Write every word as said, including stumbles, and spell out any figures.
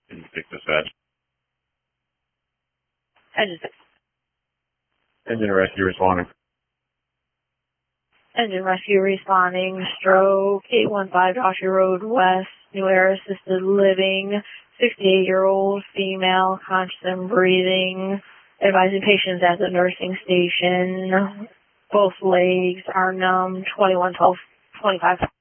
Engine six dispatch. Engine six. Engine rescue responding. Engine rescue responding. Stroke eight one five Joshua Road West, New Era Assisted Living. sixty-eight-year-old female, conscious and breathing. Advising patients at the nursing station. Both legs are numb. twenty-one twelve twenty-five.